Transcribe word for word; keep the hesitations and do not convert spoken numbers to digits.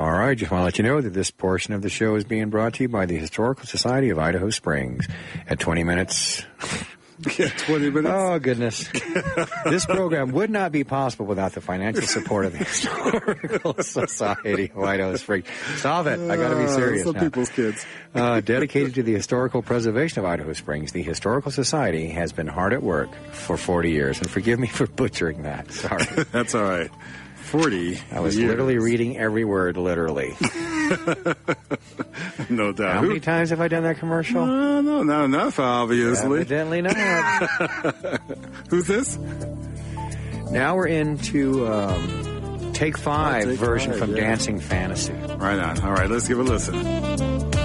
All right, just want to let you know that this portion of the show is being brought to you by the Historical Society of Idaho Springs. At twenty minutes... Yeah, twenty minutes. Oh, goodness. This program would not be possible without the financial support of the Historical Society of Idaho Springs. Stop it. I got to be serious uh, Some now. people's kids. Uh, dedicated to the historical preservation of Idaho Springs, the Historical Society has been hard at work for forty years. And forgive me for butchering that. Sorry. That's all right. forty I was years. literally reading every word, literally. No doubt. How many times have I done that commercial? Uh, no, not enough, obviously. Evidently not. Who's this? Now we're into um, Take Five Oh, Take version Five, from yeah. Dancing Fantasy. Right on. All right, let's give it a listen.